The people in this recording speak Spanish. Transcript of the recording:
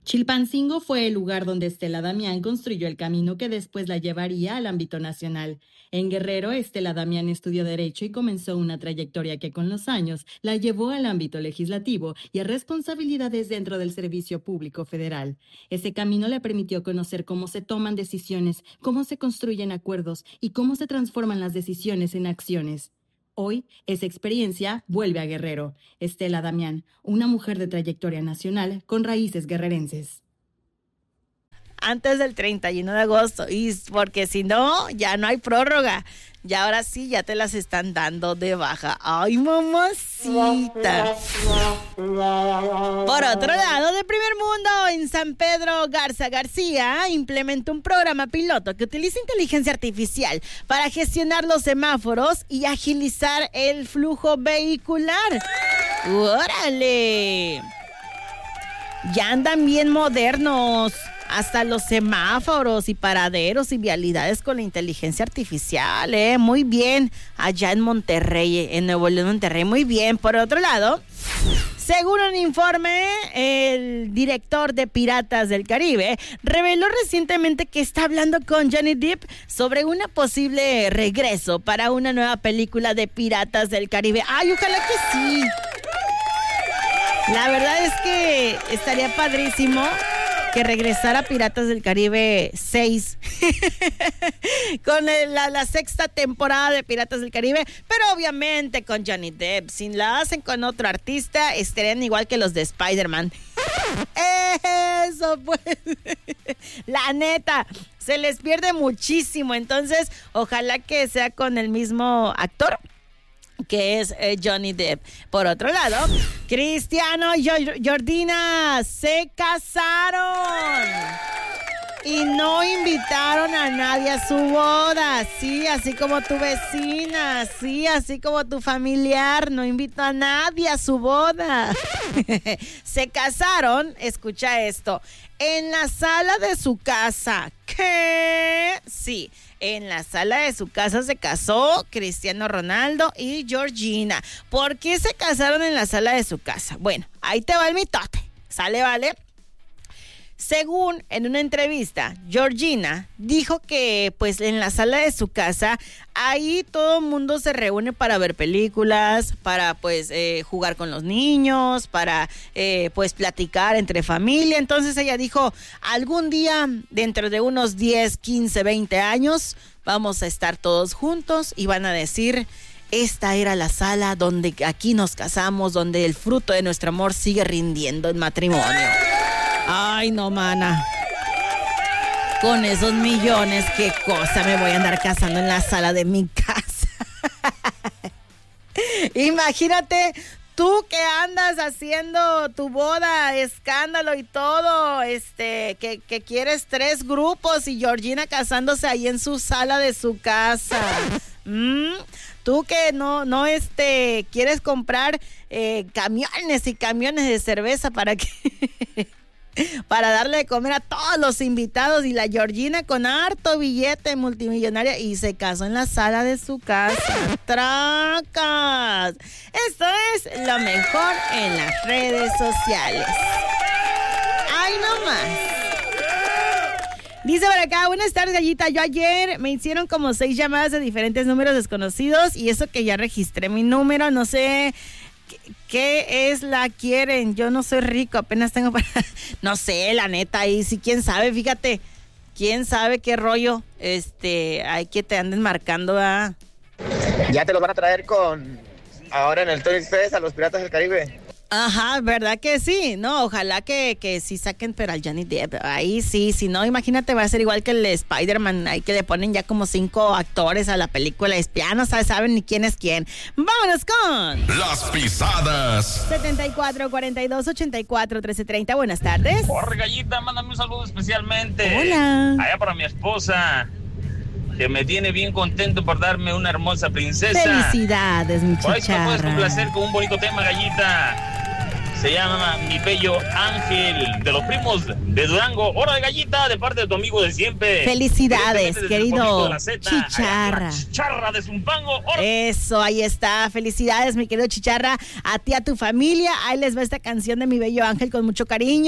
Chilpancingo fue el lugar donde Estela Damián construyó el camino que después la llevaría al ámbito nacional. En Guerrero, Estela Damián estudió Derecho y comenzó una trayectoria que con los años la llevó al ámbito legislativo y a responsabilidades dentro del Servicio Público Federal. Ese camino le permitió conocer cómo se toman decisiones, cómo se construyen acuerdos y cómo se transforman las decisiones en acciones. Hoy, esa experiencia vuelve a Guerrero. Estela Damián, una mujer de trayectoria nacional con raíces guerrerenses. Antes del 31 de agosto, y porque si no, ya no hay prórroga. Y ahora sí, ya te las están dando de baja. ¡Ay, mamacita! Por otro lado, de primer mundo, en San Pedro García implementó un programa piloto que utiliza inteligencia artificial para gestionar los semáforos y agilizar el flujo vehicular. ¡Órale! Ya andan bien modernos. Hasta los semáforos y paraderos y vialidades con la inteligencia artificial, muy bien, allá en Monterrey, en Nuevo León, Monterrey, muy bien. Por otro lado, según un informe, el director de Piratas del Caribe reveló recientemente que está hablando con Johnny Depp sobre una posible regreso para una nueva película de Piratas del Caribe. ¡Ay, ojalá que sí! La verdad es que estaría padrísimo que regresara Piratas del Caribe 6 con la sexta temporada de Piratas del Caribe, pero obviamente con Johnny Depp. Si la hacen con otro artista, estarían igual que los de Spider-Man. Eso pues, la neta, se les pierde muchísimo. Entonces, ojalá que sea con el mismo actor, que es Johnny Depp. Por otro lado, Cristiano y Jordina se casaron y no invitaron a nadie a su boda. Sí, así como tu vecina, sí, así como tu familiar, no invitó a nadie a su boda. Se casaron, escucha esto, en la sala de su casa. ¿Qué? Sí. En la sala de su casa se casó Cristiano Ronaldo y Georgina. ¿Por qué se casaron en la sala de su casa? Bueno, ahí te va el mitote. ¿Sale, vale? Según en una entrevista, Georgina dijo que pues en la sala de su casa ahí todo el mundo se reúne para ver películas, para pues jugar con los niños, para pues platicar entre familia. Entonces ella dijo, algún día dentro de unos 10, 15, 20 años vamos a estar todos juntos y van a decir, esta era la sala donde aquí nos casamos, donde el fruto de nuestro amor sigue rindiendo en matrimonio. Ay, no, mana. Con esos millones, qué cosa me voy a andar casando en la sala de mi casa. Imagínate tú que andas haciendo tu boda, escándalo y todo, que quieres 3 grupos y Georgina casándose ahí en su sala de su casa. Tú que no quieres comprar camiones y camiones de cerveza para darle de comer a todos los invitados, y la Georgina con harto billete multimillonaria y se casó en la sala de su casa. ¡Tracas! Esto es lo mejor en las redes sociales. ¡Ay, no más! Dice por acá, buenas tardes, Gallita. Yo ayer me hicieron como 6 llamadas de diferentes números desconocidos y eso que ya registré mi número, no sé qué es la quieren. Yo no soy rico, apenas tengo para... No sé, la neta, ahí sí, quién sabe, fíjate. Quién sabe qué rollo, hay que te anden marcando, ¿verdad? Ya te los van a traer ahora en el Tourist Fest a los Piratas del Caribe. Ajá, ¿verdad que sí? No, ojalá que sí saquen pero al Johnny Depp. Ahí sí, si no, imagínate, va a ser igual que el Spider-Man, ahí que le ponen ya como 5 actores a la película, ya no saben ni quién es quién. Vámonos con Las Pisadas. 74-42-84-1330, buenas tardes. Hola, Gallita, mándame un saludo especialmente. Hola. Allá para mi esposa, que me tiene bien contento por darme una hermosa princesa. Felicidades, mi Por ahí chicharra. me puedes complacer con un bonito tema, Gallita. Se llama Mi Bello Ángel, de los primos de Durango. Hora de Gallita, de parte de tu amigo de siempre. Felicidades, querido Chicharra. Chicharra de Zumpango. Hora. Eso, ahí está. Felicidades, mi querido Chicharra. A ti, a tu familia. Ahí les va esta canción de Mi Bello Ángel con mucho cariño.